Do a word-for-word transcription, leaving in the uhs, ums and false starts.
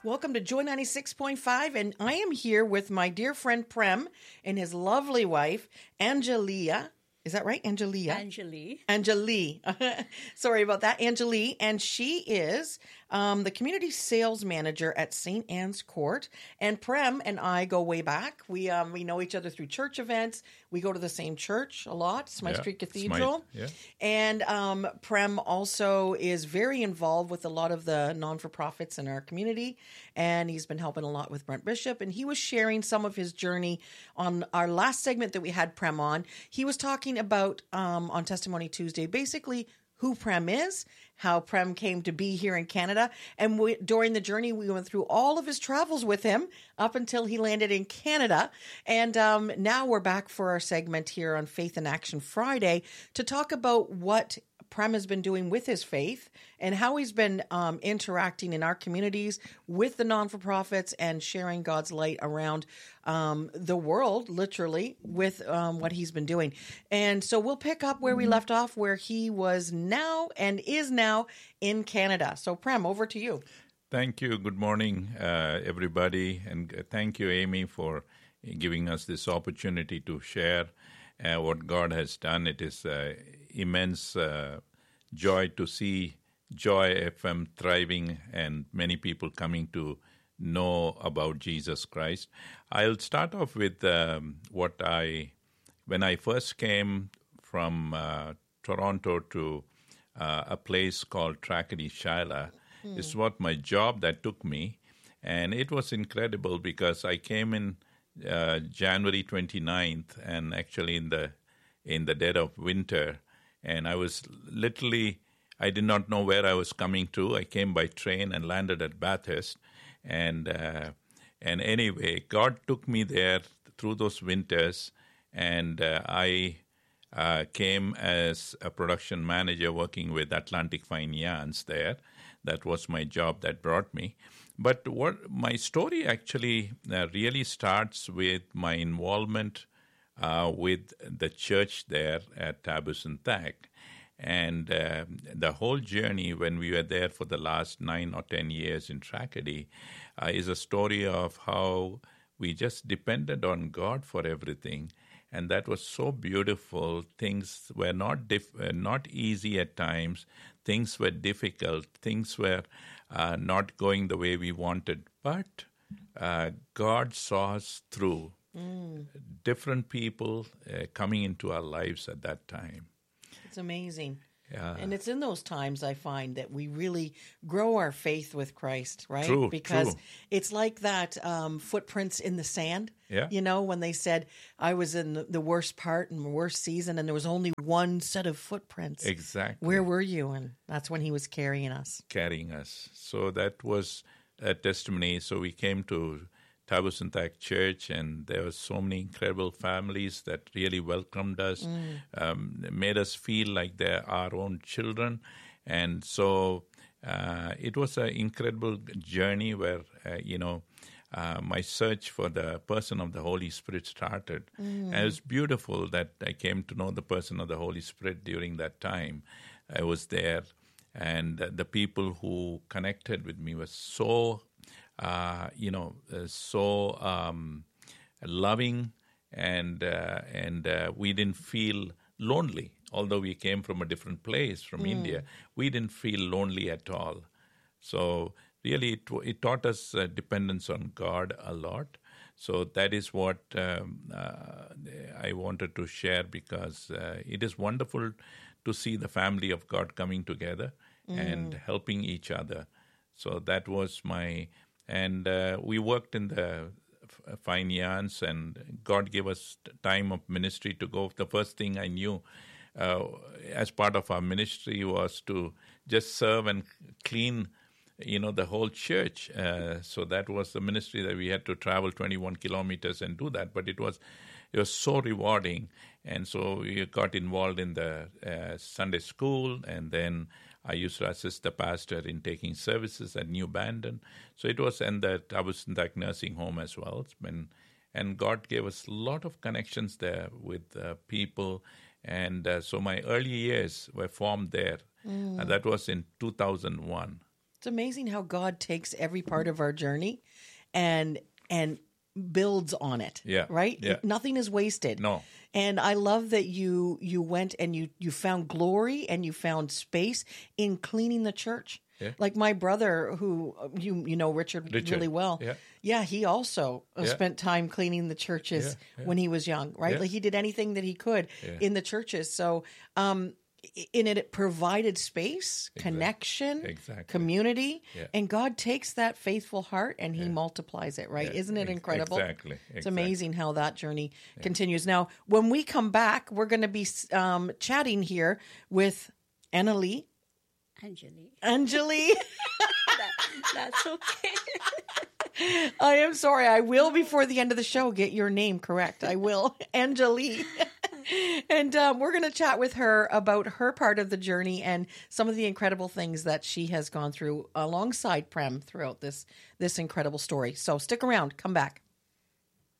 Welcome to Joy ninety-six point five, and I am here with my dear friend Prem and his lovely wife, Angelia. Is that right? Angelia? Angelie. Angelie. Sorry about that. Angelie. And she is um, the community sales manager at Saint Anne's Court. And Prem and I go way back. We um, we know each other through church events. We go to the same church a lot, Smythe yeah, Street Cathedral. Smythe, yeah. And um, Prem also is very involved with a lot of the non-for-profits in our community. And he's been helping a lot with Brent Bishop. And he was sharing some of his journey on our last segment that we had Prem on. He was talking about um, on Testimony Tuesday, basically who Prem is, how Prem came to be here in Canada. And we, during the journey, we went through all of his travels with him up until he landed in Canada. And um, now we're back for our segment here on Faith in Action Friday to talk about what Prem has been doing with his faith and how he's been um, interacting in our communities with the non-for-profits and sharing God's light around um, the world, literally, with um, what he's been doing. And so we'll pick up where we left off, where he was now and is now in Canada. So Prem, over to you. Thank you. Good morning, uh, everybody. And thank you, Amy, for giving us this opportunity to share uh, what God has done. It is uh, immense uh, joy to see Joy F M thriving and many people coming to know about Jesus Christ. I'll start off with um, what I, when I first came from uh, Toronto to uh, a place called Tracadie Shiloh, mm. is what my job that took me. And it was incredible because I came in uh, January twenty-ninth and actually in the in the dead of winter. And I was literally, I did not know where I was coming to. I came by train and landed at Bathurst. And uh, and anyway, God took me there through those winters. And uh, I uh, came as a production manager working with Atlantic Fine Yarns there. That was my job that brought me. But what my story actually uh, really starts with my involvement Uh, with the church there at Tabusinthak. And uh, the whole journey when we were there for the last nine or ten years in Tracadie uh, is a story of how we just depended on God for everything. And that was so beautiful. Things were not dif- uh, not easy at times. Things were difficult. Things were uh, not going the way we wanted. But uh, God saw us through. Mm. Different people uh, coming into our lives at that time. It's amazing. Yeah. And it's in those times I find that we really grow our faith with Christ, right? True, because true. It's like that um, footprints in the sand. Yeah. You know, when they said I was in the worst part and the worst season and there was only one set of footprints. Exactly. Where were you? And that's when he was carrying us. Carrying us. So that was a testimony. So we came to Tabusinthak Church, and there were so many incredible families that really welcomed us, mm. um, made us feel like they're our own children. And so uh, it was an incredible journey where, uh, you know, uh, my search for the person of the Holy Spirit started. Mm. And it was beautiful that I came to know the person of the Holy Spirit during that time. I was there, and uh, the people who connected with me were so Uh, you know, uh, so um, loving, and uh, and uh, we didn't feel lonely. Although we came from a different place, from mm. India, we didn't feel lonely at all. So really, it, it taught us uh, dependence on God a lot. So that is what um, uh, I wanted to share, because uh, it is wonderful to see the family of God coming together mm. and helping each other. So that was my... And uh, we worked in the Fine Yarns, and God gave us time of ministry to go. The first thing I knew uh, as part of our ministry was to just serve and clean, you know, the whole church. Uh, so that was the ministry that we had to travel twenty-one kilometers and do that. But it was it was so rewarding. And so we got involved in the uh, Sunday school, and then I used to assist the pastor in taking services at New Bandon. So it was in the Tabusinthak nursing home as well. It's been, and God gave us a lot of connections there with uh, people. And uh, so my early years were formed there. Mm. And that was in two thousand one. It's amazing how God takes every part of our journey and and builds on it. Yeah. Right? Yeah. Nothing is wasted. No. And I love that you you went and you you found glory and you found space in cleaning the church. Yeah. Like my brother, who you you know Richard, Richard, really well. yeah. Yeah, he also uh, Yeah. spent time cleaning the churches Yeah, yeah. when he was young, right? Yeah. Like he did anything that he could Yeah. in the churches. So, um, i- in it, it provided space, connection, Exactly. community, Yeah. and God takes that faithful heart and He multiplies it, right? Yeah. Isn't it Ex- incredible? Exactly. It's exactly. amazing how that journey continues. Now, when we come back, we're going to be um, chatting here with Annalie. Anjali. Anjali. That, that's okay. I am sorry. I will, before the end of the show, get your name correct. I will. Anjali. And um, we're going to chat with her about her part of the journey and some of the incredible things that she has gone through alongside Prem throughout this, this incredible story. So stick around. Come back.